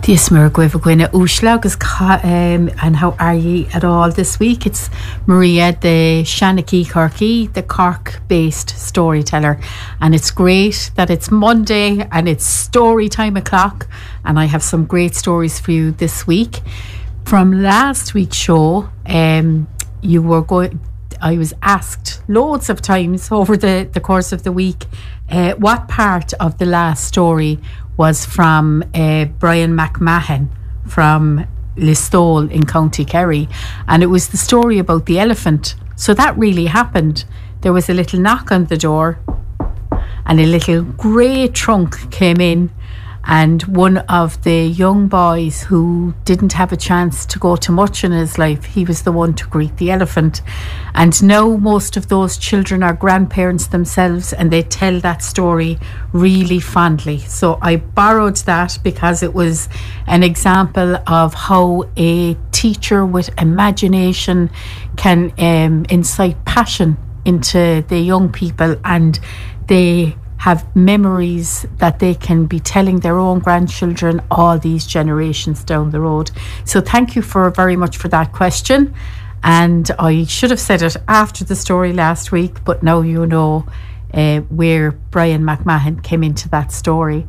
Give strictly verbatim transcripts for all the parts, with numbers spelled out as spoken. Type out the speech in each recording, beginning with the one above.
This Mergweva Gwynna Ushlag um, and how are ye at all this week? It's Maria, the Shanachie Corky, the Cork-based storyteller, and it's great that it's Monday and it's story time o'clock, and I have some great stories for you this week. From last week's show, um, you were going. I was asked loads of times over the, the course of the week uh, what part of the last story was from uh, Brian McMahon from Listowel in County Kerry, and it was the story about the elephant. So that really happened. There was a little knock on the door and a little grey trunk came in, and one of the young boys who didn't have a chance to go to much in his life, he was the one to greet the elephant. And now most of those children are grandparents themselves, and they tell that story really fondly. So I borrowed that because it was an example of how a teacher with imagination can um, incite passion into the young people, and they have memories that they can be telling their own grandchildren all these generations down the road. So thank you for very much for that question. And I should have said it after the story last week, but now you know uh, where Brian McMahon came into that story.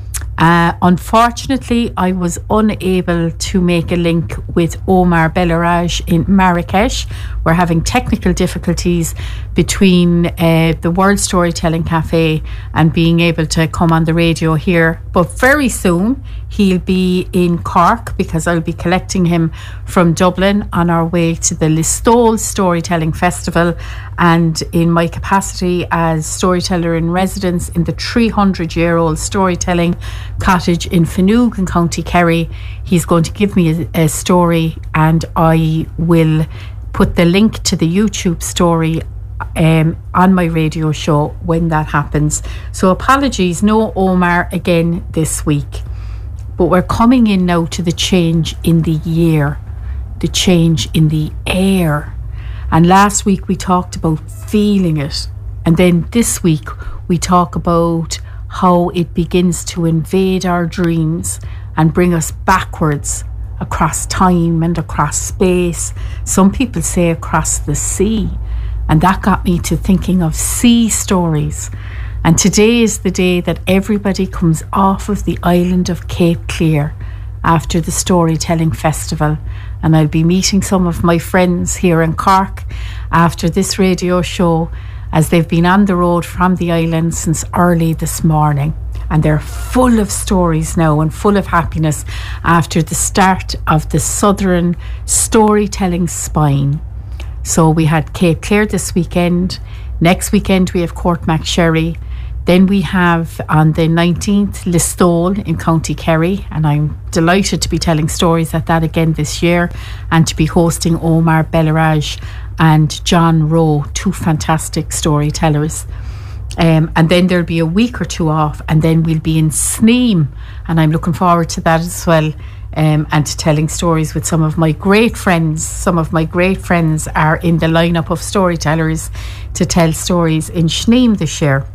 Uh, unfortunately, I was unable to make a link with Omar Bellaraj in Marrakesh. We're having technical difficulties between uh, the World Storytelling Cafe and being able to come on the radio here. But very soon he'll be in Cork, because I'll be collecting him from Dublin on our way to the Listowel Storytelling Festival. And in my capacity as storyteller in residence in the three hundred year old storytelling cottage in Finoog in County Kerry, he's going to give me a, a story, and I will put the link to the YouTube story um, on my radio show when that happens. So apologies, no Omar again this week. But we're coming in now to the change in the year, the change in the air. And last week we talked about feeling it. And then this week we talk about how it begins to invade our dreams and bring us backwards across time and across space. Some people say across the sea. And that got me to thinking of sea stories. And today is the day that everybody comes off of the island of Cape Clear after the Storytelling Festival. And I'll be meeting some of my friends here in Cork after this radio show, as they've been on the road from the island since early this morning. And they're full of stories now and full of happiness after the start of the Southern Storytelling Spine. So we had Cape Clear this weekend. Next weekend we have Courtmacsherry. Then we have on the nineteenth Listowel in County Kerry, and I'm delighted to be telling stories at that again this year, and to be hosting Omar Bellaraj and John Rowe, two fantastic storytellers. Um, and then there'll be a week or two off, and then we'll be in Sneem, and I'm looking forward to that as well. Um, and to telling stories with some of my great friends. Some of my great friends are in the lineup of storytellers to tell stories in Sneem this year.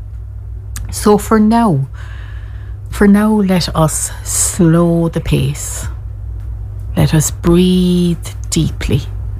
So for now, for now, let us slow the pace. Let us breathe deeply.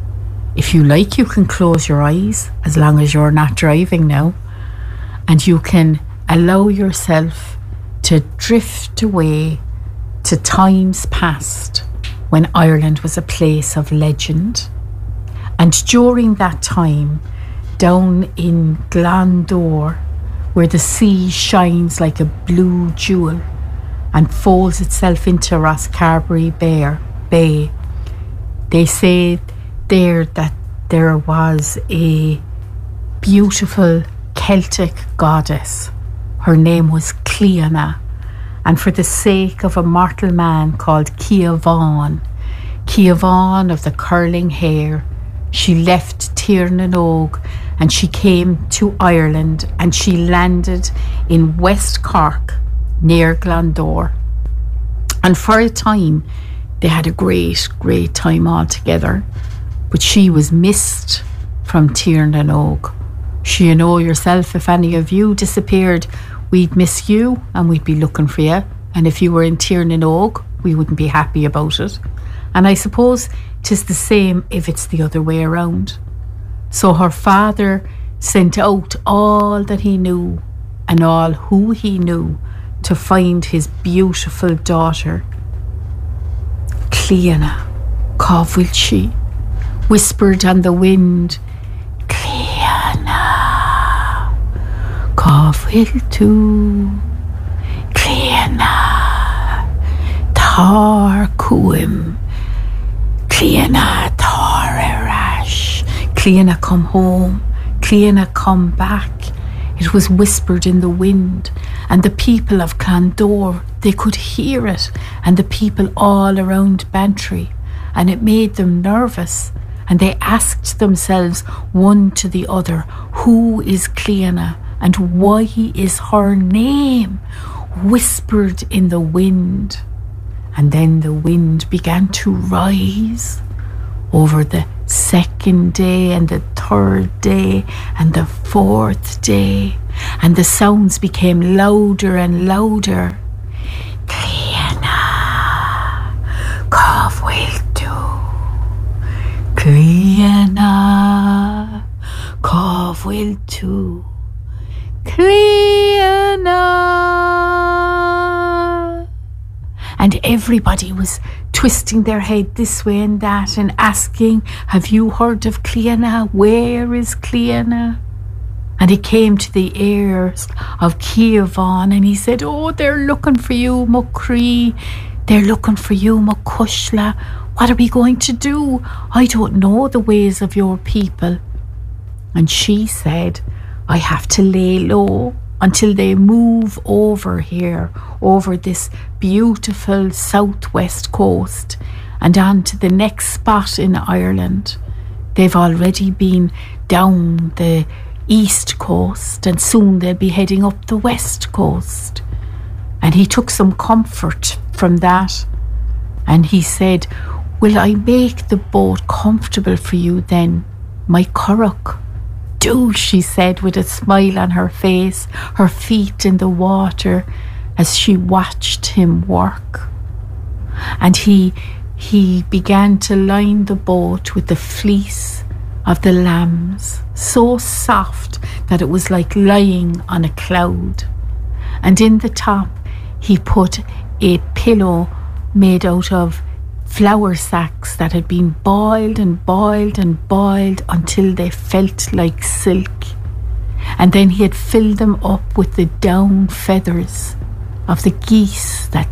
If you like, you can close your eyes, as long as you're not driving now, and you can allow yourself to drift away to times past when Ireland was a place of legend. And during that time, down in Glandore, where the sea shines like a blue jewel and folds itself into Roscarbery Bay, they say there that there was a beautiful Celtic goddess. Her name was Cleona, and for the sake of a mortal man called Ciaván, Ciaván of the curling hair, she left Tirnanog and she came to Ireland, and she landed in West Cork near Glandore. And for a time they had a great, great time all together. But she was missed from Tirnanog. She, you know yourself, if any of you disappeared, we'd miss you and we'd be looking for you. And if you were in Tirnanog, we wouldn't be happy about it. And I suppose 'tis the same if it's the other way around. So her father sent out all that he knew and all who he knew to find his beautiful daughter. Cliana, Covil she, whispered on the wind, Cliana, Covil tu, Cliana, Tar Cuim, Cliana Tar Erash, Cliana come home, Cliana come back. It was whispered in the wind, and the people of Clandor, they could hear it, and the people all around Bantry, and it made them nervous, and they asked themselves one to the other, who is Cliana, and why is her name whispered in the wind? And then the wind began to rise over the second day and the third day and the fourth day, and the sounds became louder and louder. Cliana, Covil tu, Cliana, Covil tu, Cliana. And everybody was twisting their head this way and that and asking, have you heard of Cliana? Where is Cliana? And he came to the ears of Kievan, and he said, oh, they're looking for you, Mucree. They're looking for you, Mucushla. What are we going to do? I don't know the ways of your people. And she said, I have to lay low until they move over here, over this beautiful southwest coast and on to the next spot in Ireland. They've already been down the east coast, and soon they'll be heading up the west coast. And he took some comfort from that, and he said, will I make the boat comfortable for you then, my curragh? Do, she said with a smile on her face, her feet in the water as she watched him work. And he he began to line the boat with the fleece of the lambs, so soft that it was like lying on a cloud. And in the top he put a pillow made out of flour sacks that had been boiled and boiled and boiled until they felt like silk. And then he had filled them up with the down feathers of the geese that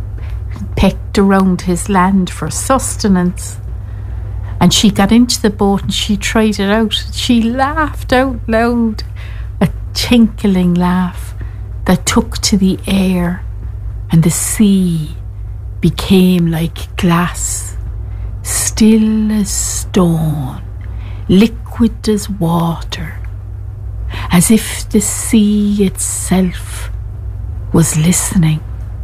pecked around his land for sustenance. And she got into the boat and she tried it out. She laughed out loud, a tinkling laugh that took to the air, and the sea became like glass, still as stone, liquid as water, as if the sea itself was listening.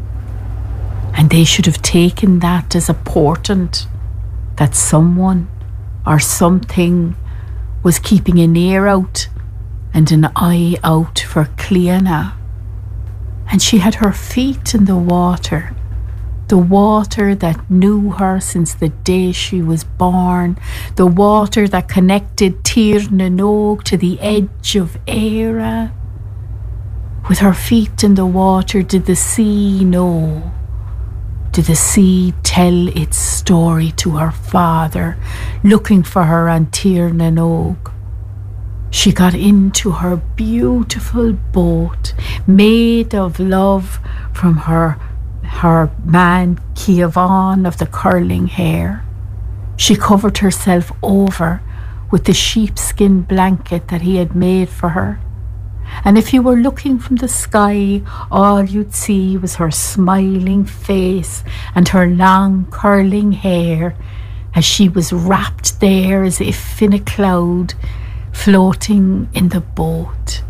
And they should have taken that as a portent that someone or something was keeping an ear out and an eye out for Cliana. And she had her feet in the water, the water that knew her since the day she was born, the water that connected Tir na Nog to the edge of Éire. With her feet in the water, did the sea know? Did the sea tell its story to her father, looking for her on Tir na Nog? She got into her beautiful boat, made of love from her her man Kievan of the curling hair. She covered herself over with the sheepskin blanket that he had made for her. And if you were looking from the sky, all you'd see was her smiling face and her long curling hair as she was wrapped there as if in a cloud, floating in the boat.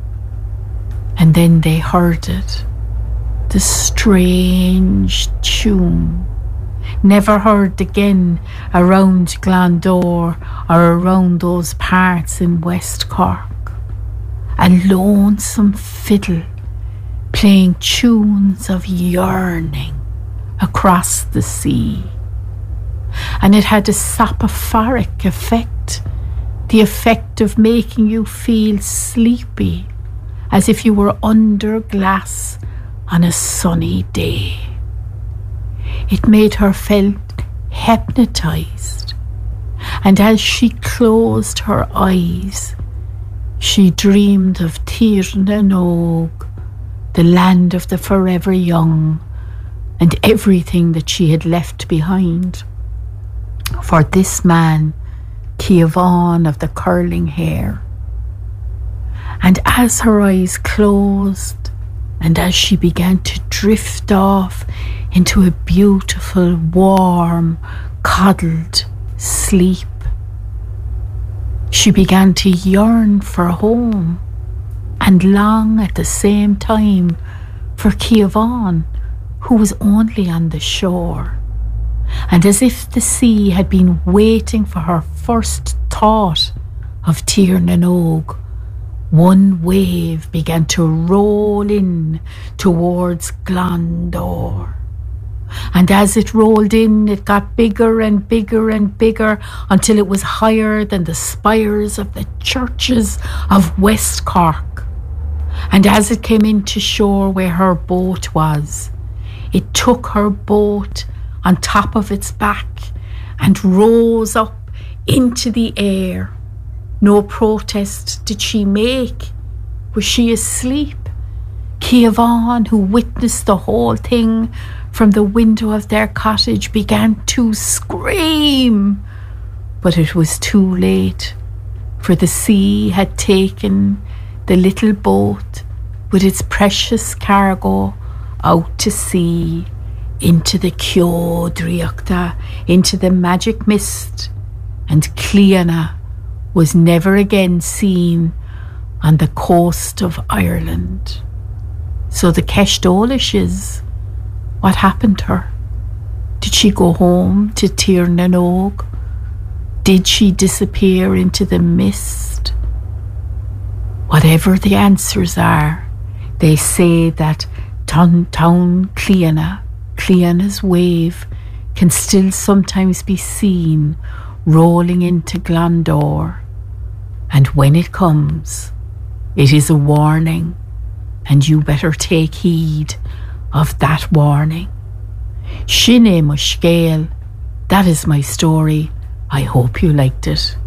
And then they heard it, the strange tune, never heard again around Glandore or around those parts in West Cork. A lonesome fiddle playing tunes of yearning across the sea. And it had a soporific effect, the effect of making you feel sleepy, as if you were under glass on a sunny day. It made her feel hypnotized, and as she closed her eyes, she dreamed of Tir na Nog, the land of the forever young, and everything that she had left behind. For this man, Ciabán of the curling hair. And as her eyes closed, and as she began to drift off into a beautiful, warm, coddled sleep, she began to yearn for home and long at the same time for Ciabán, who was only on the shore. And as if the sea had been waiting for her first thought of Tir na Nog, one wave began to roll in towards Glandor. And as it rolled in, it got bigger and bigger and bigger until it was higher than the spires of the churches of West Cork. And as it came into shore where her boat was, it took her boat on top of its back and rose up into the air. No protest did she make. Was she asleep? Ciabán, who witnessed the whole thing from the window of their cottage, began to scream. But it was too late, for the sea had taken the little boat with its precious cargo out to sea, into the Ceodriachta, into the magic mist, and Cliana was never again seen on the coast of Ireland. So the Ceistolais, what happened to her? Did she go home to Tir na Nog? Did she disappear into the mist? Whatever the answers are, they say that Town Cliana, Cliana's wave, can still sometimes be seen rolling into Glandor. And when it comes, it is a warning, and you better take heed of that warning. Sin é mo scéal. That is my story. I hope you liked it.